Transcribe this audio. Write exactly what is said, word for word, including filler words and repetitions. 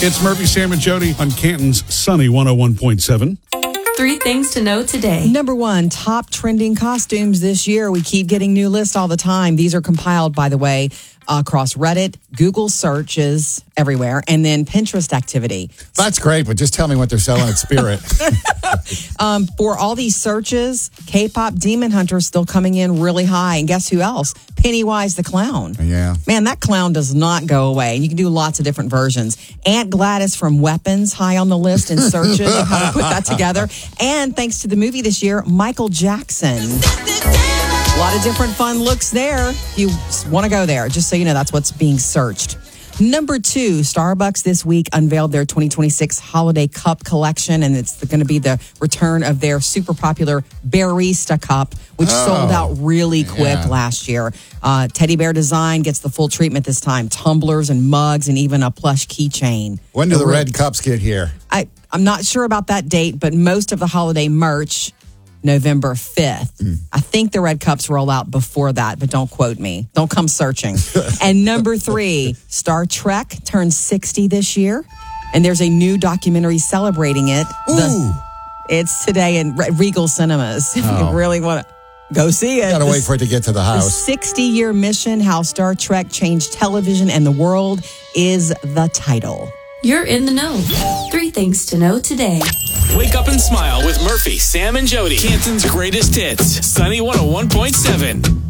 It's Murphy, Sam, and Jody on Canton's Sunny one oh one point seven. Three things to know today. Number one, top trending costumes this year. We keep getting new lists all the time. These are compiled, by the way, across Reddit, Google searches everywhere, and then Pinterest activity. That's great, but just tell me what they're selling at Spirit. um, for all these searches, K-pop Demon Hunter is still coming in really high. And guess who else? Pennywise the Clown. Yeah. Man, that clown does not go away. And you can do lots of different versions. Aunt Gladys from Weapons, high on the list in searches of how to put that together. And thanks to the movie this year, Michael Jackson. A lot of different fun looks there. If you want to go there, just so you know, that's what's being searched. Number two, Starbucks this week unveiled their twenty twenty-six Holiday Cup collection, and it's going to be the return of their super popular Barista Cup, which oh, sold out really quick yeah. last year. Uh, teddy bear design gets the full treatment this time. Tumblers and mugs and even a plush keychain. When do the, the red cups get here? I, I'm not sure about that date, but most of the holiday merch, November fifth. Mm. I think the red cups roll out before that, but don't quote me. Don't come searching. And number three, Star Trek turns sixty this year, and there's a new documentary celebrating it. Ooh. The, it's today in Regal Cinemas. If oh. you really want to go see it. Gotta the, wait for it to get to the house. The sixty-year mission, How Star Trek Changed Television and the World, is the title. You're in the know. Three things to know today. Wake up and smile with Murphy, Sam, and Jody. Canton's greatest hits. Sunny one oh one point seven.